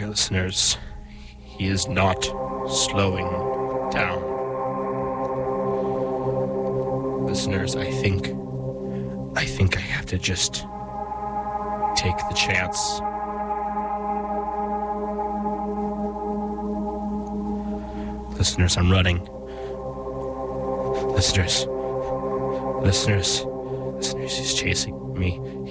Dear listeners, he is not slowing down. Listeners, I think I have to just take the chance. Listeners, I'm running. Listeners, he's chasing me.